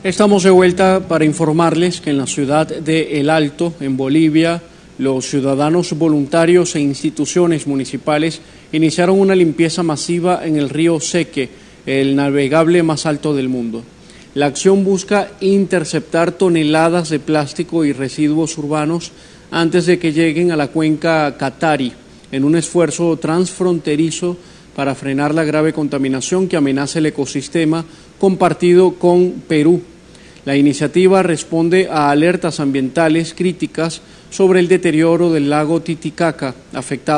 Estamos de vuelta para informarles que en la ciudad de El Alto, en Bolivia, los ciudadanos voluntarios e instituciones municipales iniciaron una limpieza masiva en el río Seque, el navegable más alto del mundo. La acción busca interceptar toneladas de plástico y residuos urbanos antes de que lleguen a la cuenca Catari, en un esfuerzo transfronterizo para frenar la grave contaminación que amenaza el ecosistema compartido con Perú. La iniciativa responde a alertas ambientales críticas sobre el deterioro del lago Titicaca, afectado